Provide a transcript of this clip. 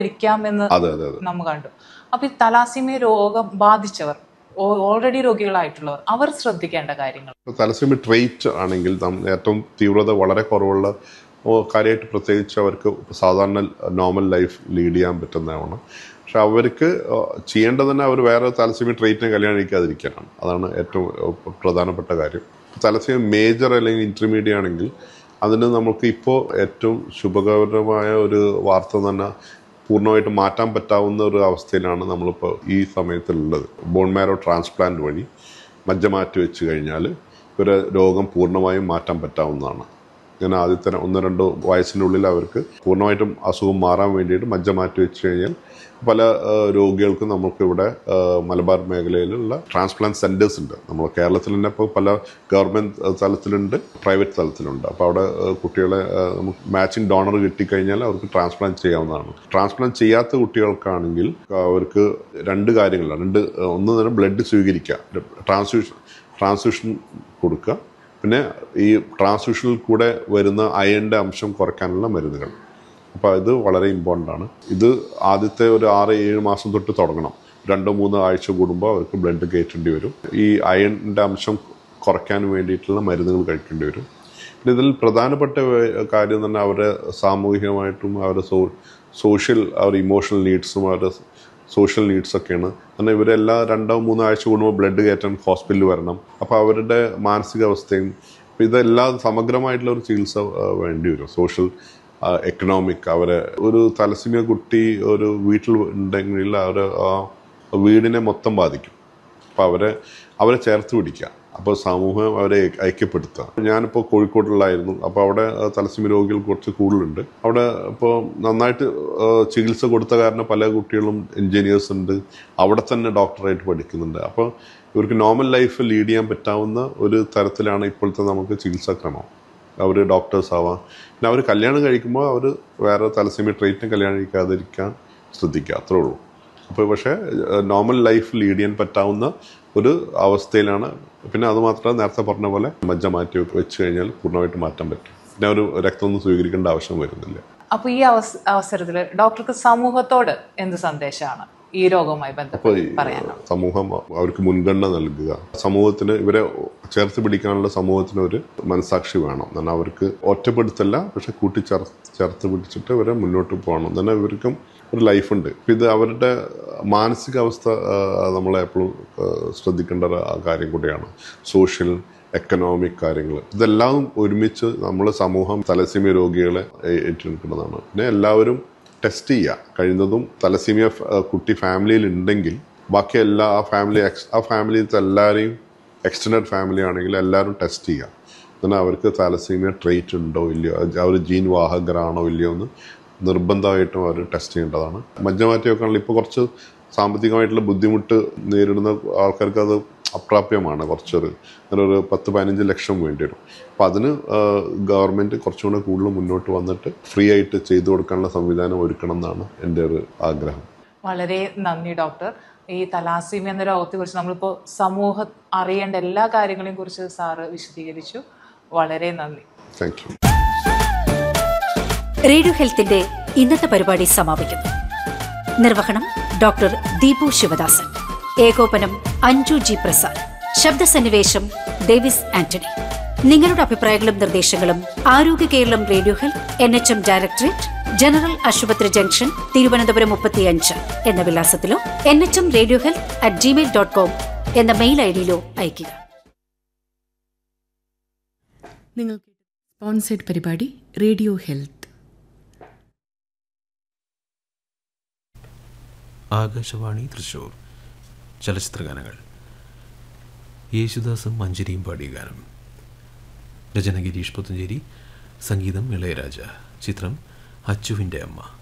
ഇരിക്കാമെന്ന് നമ്മൾ കണ്ടു. അപ്പൊ ഈ തലാസിമിയ രോഗം ബാധിച്ചവർ, ഓൾറെഡി രോഗികളായിട്ടുള്ളവർ, അവർ ശ്രദ്ധിക്കേണ്ട കാര്യങ്ങൾ. തലസീമിയ ട്രേറ്റ് ആണെങ്കിൽ ഏറ്റവും തീവ്രത വളരെ കുറവുള്ള കാര്യമായിട്ട് പ്രത്യേകിച്ച് അവർക്ക് സാധാരണ നോർമൽ ലൈഫ് ലീഡ് ചെയ്യാൻ പറ്റുന്നതാണ്. പക്ഷെ അവർക്ക് ചെയ്യേണ്ടത് തന്നെ അവർ വേറെ തലസീമിയ ട്രേറ്റിനെ കല്യാണം കഴിക്കാതിരിക്കാനാണ്. അതാണ് ഏറ്റവും പ്രധാനപ്പെട്ട കാര്യം. തലസീമിയ മേജർ അല്ലെങ്കിൽ ഇൻറ്റർമീഡിയറ്റ് ആണെങ്കിൽ അതിന് നമുക്ക് ഇപ്പോൾ ഏറ്റവും ശുഭകരമായ ഒരു വാർത്ത തന്നെ പൂർണ്ണമായിട്ട് മാറ്റാൻ പറ്റാവുന്ന ഒരു അവസ്ഥയിലാണ് നമ്മളിപ്പോൾ ഈ സമയത്തുള്ളത്. ബോൺ മാരോ ട്രാൻസ്പ്ലാന്റ് വഴി മജ്ജ മാറ്റി വെച്ച് കഴിഞ്ഞാൽ ഒരു രോഗം പൂർണ്ണമായും മാറ്റാൻ പറ്റാവുന്നതാണ്. ഇങ്ങനെ ആദ്യത്തെ 1-2 വയസ്സിനുള്ളിൽ അവർക്ക് പൂർണ്ണമായിട്ടും അസുഖം മാറാൻ വേണ്ടിയിട്ട് മജ്ജ മാറ്റി വെച്ച് കഴിഞ്ഞാൽ പല രോഗികൾക്കും നമുക്കിവിടെ മലബാർ മേഖലയിലുള്ള ട്രാൻസ്പ്ലാന്റ് സെൻറ്റേഴ്സ് ഉണ്ട്. നമ്മൾ കേരളത്തിൽ തന്നെ ഇപ്പോൾ പല ഗവൺമെൻറ് തലത്തിലുണ്ട്, പ്രൈവറ്റ് തലത്തിലുണ്ട്. അപ്പോൾ അവിടെ കുട്ടികളെ നമുക്ക് മാച്ചിങ് ഡോണർ കിട്ടിക്കഴിഞ്ഞാൽ അവർക്ക് ട്രാൻസ്പ്ലാന്റ് ചെയ്യാവുന്നതാണ്. ട്രാൻസ്പ്ലാന്റ് ചെയ്യാത്ത കുട്ടികൾക്കാണെങ്കിൽ അവർക്ക് 2 കാര്യങ്ങളാണ്. ഒന്ന് തന്നെ ബ്ലഡ് സ്വീകരിക്കുക, ട്രാൻസ്ഫ്യൂഷൻ കൊടുക്കുക, പിന്നെ ഈ ട്രാൻസ്ഫ്യൂഷനിൽ കൂടെ വരുന്ന അയണിൻ്റെ അംശം കുറയ്ക്കാനുള്ള മരുന്നുകൾ. അപ്പോൾ ഇത് വളരെ ഇമ്പോർട്ടൻ്റ് ആണ്. ഇത് ആദ്യത്തെ ഒരു 6-7 മാസം തൊട്ട് തുടങ്ങണം. 2-3 ആഴ്ച കൂടുമ്പോൾ അവർക്ക് ബ്ലഡ് കയറ്റേണ്ടി വരും. ഈ അയണിൻ്റെ അംശം കുറയ്ക്കാൻ വേണ്ടിയിട്ടുള്ള മരുന്നുകൾ കഴിക്കേണ്ടി വരും. പിന്നെ ഇതിൽ പ്രധാനപ്പെട്ട കാര്യം തന്നെ അവരുടെ സാമൂഹികമായിട്ടും അവരുടെ സോഷ്യൽ, അവരുടെ ഇമോഷണൽ നീഡ്സും അവരുടെ സോഷ്യൽ നീഡ്സൊക്കെയാണ്. കാരണം ഇവരെല്ലാം 2-3 ആഴ്ച കൂടുമ്പോൾ ബ്ലഡ് കയറ്റാൻ ഹോസ്പിറ്റലിൽ വരണം. അപ്പോൾ അവരുടെ മാനസികാവസ്ഥയും ഇതെല്ലാം സമഗ്രമായിട്ടുള്ള ഒരു ചികിത്സ വേണ്ടി വരും. Social, economic. അവരെ ഒരു തലസീമിയ കുട്ടി ഒരു വീട്ടിൽ ഉണ്ടെങ്കിൽ അവരെ വീടിനെ മൊത്തം ബാധിക്കും. അപ്പോൾ അവരെ ചേർത്ത് പിടിക്കുക, അപ്പോൾ സമൂഹം അവരെ ഐക്യപ്പെടുത്തുക. ഞാനിപ്പോൾ കോഴിക്കോട്ടിലായിരുന്നു. അപ്പോൾ അവിടെ തലസീമിയ രോഗികൾ കുറച്ച് കൂടുതലുണ്ട്. അവിടെ ഇപ്പോൾ നന്നായിട്ട് ചികിത്സ കൊടുത്ത കാരണം പല കുട്ടികളും എൻജിനീയേഴ്സ് ഉണ്ട്, അവിടെ തന്നെ ഡോക്ടറായിട്ട് പഠിക്കുന്നുണ്ട്. അപ്പോൾ ഇവർക്ക് നോർമൽ ലൈഫ് ലീഡ് ചെയ്യാൻ പറ്റാവുന്ന ഒരു തരത്തിലാണ് ഇപ്പോഴത്തെ നമുക്ക് ചികിത്സാക്രമം. അവർ ഡോക്ടേഴ്സ് ആവാം. പിന്നെ അവർ കല്യാണം കഴിക്കുമ്പോൾ അവർ വേറെ തലസീമിയ ട്രീറ്റ്മെൻറ്റ് കല്യാണം കഴിക്കാതിരിക്കാൻ ശ്രദ്ധിക്കുക, അത്രേ ഉള്ളൂ. അപ്പോൾ പക്ഷേ നോർമൽ ലൈഫ് ലീഡ് ചെയ്യാൻ പറ്റാവുന്ന ഒരു അവസ്ഥയിലാണ്. പിന്നെ അതുമാത്രമല്ല, നേരത്തെ പറഞ്ഞ പോലെ മജ്ജ മാറ്റി വെച്ച് കഴിഞ്ഞാൽ പൂർണ്ണമായിട്ട് മാറ്റാൻ പറ്റും. പിന്നെ ഒരു രക്തമൊന്നും സ്വീകരിക്കേണ്ട ആവശ്യം വരുന്നില്ല. അപ്പോൾ ഈ അവസരത്തിൽ ഡോക്ടർക്ക് സമൂഹത്തോട് എന്ത് സന്ദേശമാണ് ഈ രോഗവുമായി ബന്ധപ്പെട്ട് പറയാനുള്ളത്? സമൂഹം അവർക്ക് മുൻഗണന നൽകുക. സമൂഹത്തിന് ഇവരെ ചേർത്ത് പിടിക്കാനുള്ള സമൂഹത്തിന് ഒരു മനസാക്ഷി വേണം. എന്നാൽ അവർക്ക് ഒറ്റപ്പെടുത്തല്ല, പക്ഷെ ചേർത്ത് പിടിച്ചിട്ട് ഇവരെ മുന്നോട്ട് പോകണം. എന്നാൽ ഇവർക്കും ഒരു ലൈഫുണ്ട്. ഇത് അവരുടെ മാനസികാവസ്ഥ നമ്മളെപ്പോഴും ശ്രദ്ധിക്കേണ്ട കാര്യം കൂടിയാണ്. സോഷ്യൽ, എക്കണോമിക് കാര്യങ്ങൾ ഇതെല്ലാം ഒരുമിച്ച് നമ്മൾ സമൂഹം തലസീമിയ രോഗികളെ ഏറ്റെടുക്കുന്നതാണ്. പിന്നെ എല്ലാവരും ടെസ്റ്റ് ചെയ്യുക. കഴിയുന്നതും തലസീമിയ കുട്ടി ഫാമിലിയിൽ ഉണ്ടെങ്കിൽ ബാക്കി എല്ലാ ആ ഫാമിലിയിലത്തെ എല്ലാവരെയും, എക്സ്റ്റൻഡഡ് ഫാമിലി ആണെങ്കിൽ എല്ലാവരും ടെസ്റ്റ് ചെയ്യുക. എന്നാൽ അവർക്ക് തലസീമിയ ട്രേറ്റ് ഉണ്ടോ ഇല്ലയോ, അവർ ജീൻ വാഹകരാണോ ഇല്ലയോ എന്ന് നിർബന്ധമായിട്ടും അവർ ടെസ്റ്റ് ചെയ്യേണ്ടതാണ്. മജ്ജ മാറ്റിയൊക്കെ ആണെങ്കിൽ ഇപ്പോൾ കുറച്ച് സാമ്പത്തികമായിട്ടുള്ള ബുദ്ധിമുട്ട് നേരിടുന്ന ആൾക്കാർക്ക് അത് അപ്രാപ്യമാണ്. കുറച്ചൊരു 10-15 ലക്ഷം വേണ്ടി വരും. അപ്പോൾ അതിന് ഗവൺമെൻറ് കുറച്ചുകൂടെ കൂടുതൽ മുന്നോട്ട് വന്നിട്ട് ഫ്രീ ആയിട്ട് ചെയ്തു കൊടുക്കാനുള്ള സംവിധാനം ഒരുക്കണം എന്നാണ് എൻ്റെ ഒരു ആഗ്രഹം. വളരെ നന്ദി ഡോക്ടർ. ഈ തലാസീമിയ എന്ന രോഗത്തെക്കുറിച്ച് നമ്മളിപ്പോൾ സമൂഹം അറിയേണ്ട എല്ലാ കാര്യങ്ങളെയും കുറിച്ച് സാറ് വിശദീകരിച്ചു. വളരെ നന്ദി. Thank you. റേഡിയോ ഹെൽത്തിന്റെ ഇന്നത്തെ പരിപാടി സമാപിക്കുന്നു. നിർവഹണം ഡോക്ടർ ദീപു ശിവദാസൻ. ഏകോപനം അഞ്ജു ജി പ്രസാദ്. ശബ്ദസന്നിവേശം ഡേവിസ് ആന്റണി. നിങ്ങളുടെ അഭിപ്രായങ്ങളും നിർദ്ദേശങ്ങളും ആരോഗ്യ Keralam radio health NHM directorate, general ആശുപത്രി ജംഗ്ഷൻ, തിരുവനന്തപുരം 35 എന്ന വിലാസത്തിലോ nhmradiohealth@gmail.com എന്ന മെയിൽ ഐഡിയിലോ അയയ്ക്കുക. നിങ്ങൾക്ക് സ്പോൺസേഡ് പരിപാടി റേഡിയോ ഹെൽത്ത്. ആകാശവാണി തൃശൂർ. ചലച്ചിത്രഗാനങ്ങൾ. യേശുദാസും മഞ്ജരിയും പാടിയ ഗാനം. രചന ഗിരീഷ് പുത്തഞ്ചേരി, സംഗീതം ഇളയരാജ. ചിത്രം അച്ചുവിൻ്റെ അമ്മ.